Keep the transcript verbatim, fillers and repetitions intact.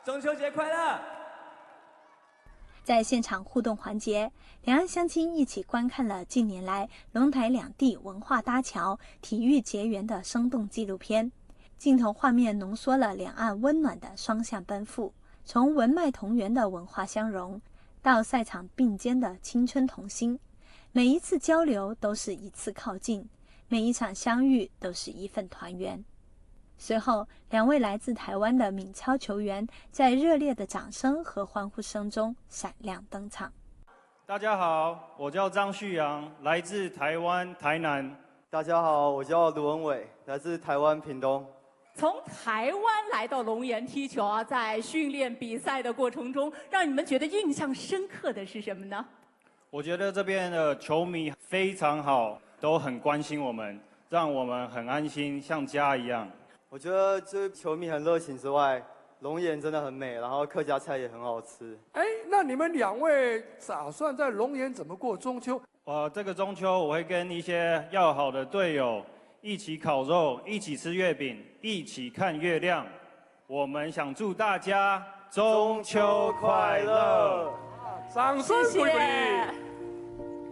中秋节快乐！ 在现场互动环节，两岸乡亲一起观看了近年来龙台两地文化搭桥、体育结缘的生动纪录片。镜头画面浓缩了两岸温暖的双向奔赴，从文脉同源的文化相融，到赛场并肩的青春同心。每一次交流都是一次靠近，每一场相遇都是一份团圆。随后，两位来自台湾的闽超球员在热烈的掌声和欢呼声中闪亮登场。 大家好，我叫张旭阳，来自台湾台南。 大家好，我叫卢文伟，来自台湾屏东。 从台湾来到龙岩踢球啊，在训练比赛的过程中，让你们觉得印象深刻的是什么呢？ 我觉得这边的球迷非常好，都很关心我们，让我们很安心，像家一样。 我觉得就是球迷很热情之外，龙岩真的很美，然后客家菜也很好吃。 哎，那你们两位打算在龙岩怎么过中秋？ 呃，这个中秋我会跟一些要好的队友一起烤肉，一起吃月饼，一起看月亮。我们想祝大家中秋快乐！ 掌声鼓励。